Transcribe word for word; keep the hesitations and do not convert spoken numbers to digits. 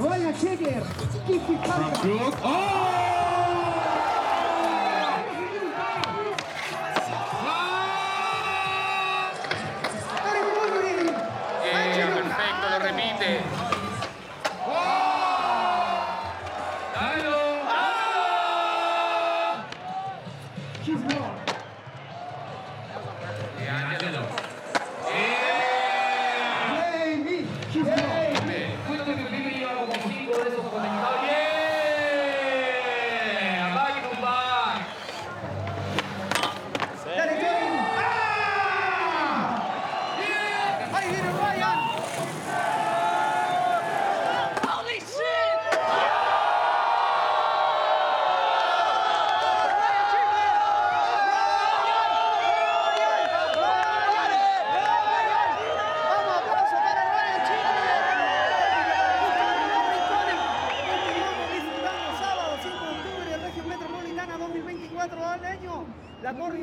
Ryan Checker, Kiki Parker. Brook. ¡Oh! Yeah, perfecto, lo repite. ¡Dalo! ¡Ah! De Angelo. Jamie, she's gone. Cuento que Pipe lleva como cinco de esos conectados. ¡Yeah! ¡Back to back! Dale, Kevin. Ahí viene Ryan. Holy shit! Vamos, aplauso para Ryan Checker. Sábado cinco de octubre, Región Metropolitana dos mil veinticuatro al año. La corrida.